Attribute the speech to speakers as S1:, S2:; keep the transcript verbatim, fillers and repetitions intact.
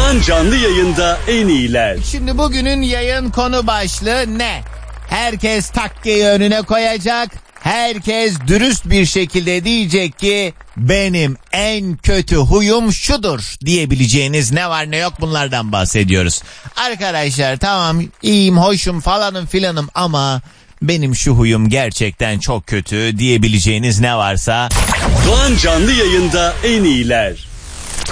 S1: Doğan Canlı Yayında en iyiler.
S2: Şimdi bugünün yayın konu başlığı ne? Herkes takkeyi önüne koyacak. Herkes dürüst bir şekilde diyecek ki benim en kötü huyum şudur diyebileceğiniz ne var ne yok, bunlardan bahsediyoruz. Arkadaşlar tamam, iyiyim, hoşum falanım filanım ama benim şu huyum gerçekten çok kötü diyebileceğiniz ne varsa
S1: Doğan Canlı Yayında en iyiler.